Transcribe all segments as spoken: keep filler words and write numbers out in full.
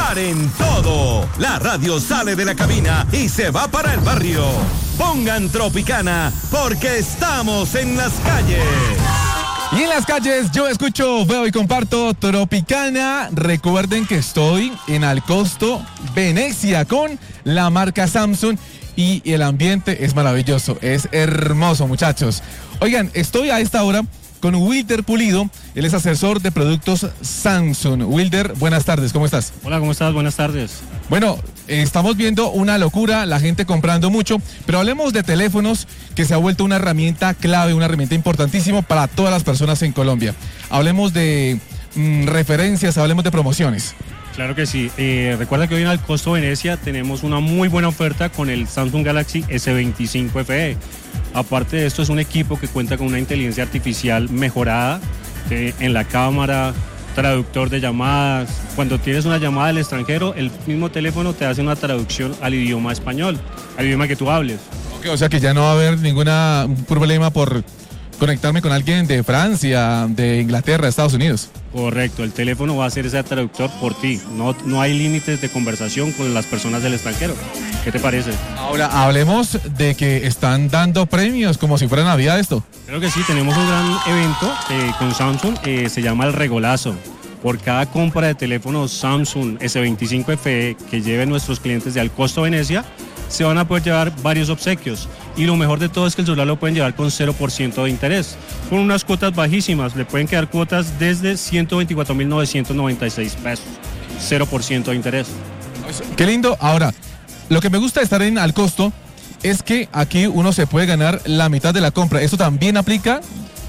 Paren todo. La radio sale de la cabina y se va para el barrio. Pongan Tropicana porque estamos en las calles. Y en las calles yo escucho, veo y comparto Tropicana. Recuerden que estoy en Alcosto, Venecia, con la marca Samsung y el ambiente es maravilloso, es hermoso, muchachos. Oigan, estoy a esta hora con Wilder Pulido, él es asesor de productos Samsung. Wilder, buenas tardes, ¿cómo estás? Hola, ¿cómo estás? Buenas tardes. Bueno, eh, estamos viendo una locura, la gente comprando mucho, pero hablemos de teléfonos, que se ha vuelto una herramienta clave, una herramienta importantísima para todas las personas en Colombia. Hablemos de mm, referencias, hablemos de promociones. Claro que sí. Eh, recuerda que hoy en Alcosto Venecia tenemos una muy buena oferta con el Samsung Galaxy S veinticinco F E. Aparte de esto, es un equipo que cuenta con una inteligencia artificial mejorada eh, en la cámara, traductor de llamadas. Cuando tienes una llamada del extranjero, el mismo teléfono te hace una traducción al idioma español, al idioma que tú hables. Okay, o sea que ya no va a haber ningún problema por conectarme con alguien de Francia, de Inglaterra, de Estados Unidos. Correcto, el teléfono va a ser ese traductor por ti. No, no hay límites de conversación con las personas del extranjero. ¿Qué te parece? Ahora, hablemos de que están dando premios como si fuera Navidad esto. Creo que sí, tenemos un gran evento eh, con Samsung, eh, se llama el Regolazo. Por cada compra de teléfono Samsung S veinticinco F E que lleven nuestros clientes de Alcosto Venecia, se van a poder llevar varios obsequios. Y lo mejor de todo es que el celular lo pueden llevar con cero por ciento de interés. Con unas cuotas bajísimas, le pueden quedar cuotas desde ciento veinticuatro mil novecientos noventa y seis pesos. cero por ciento de interés. Qué lindo. Ahora, lo que me gusta de estar en Alcosto es que aquí uno se puede ganar la mitad de la compra. ¿Esto también aplica?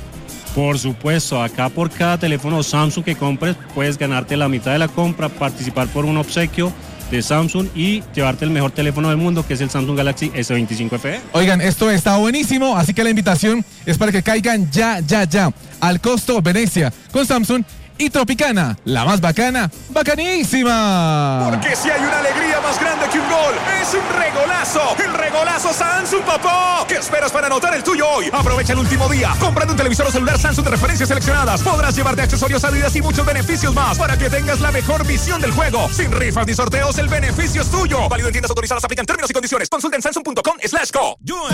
Por supuesto, acá por cada teléfono Samsung que compres puedes ganarte la mitad de la compra, participar por un obsequio de Samsung y llevarte el mejor teléfono del mundo, que es el Samsung Galaxy S veinticinco F E. Oigan, esto está buenísimo, así que la invitación es para que caigan ya, ya, ya al Costo Venecia con Samsung y Tropicana, la más bacana, bacanísima. Porque si hay una alegría más grande que un gol, es un regolazo. El regolazo Samsung, papá. ¿Qué esperas para anotar el tuyo hoy? Aprovecha el último día. Comprando un televisor o celular Samsung de referencias seleccionadas, podrás llevarte accesorios, Adidas y muchos beneficios más para que tengas la mejor visión del juego. Sin rifas ni sorteos, el beneficio es tuyo. Válido en tiendas autorizadas, aplican términos y condiciones. Consulta en samsung punto com slash co.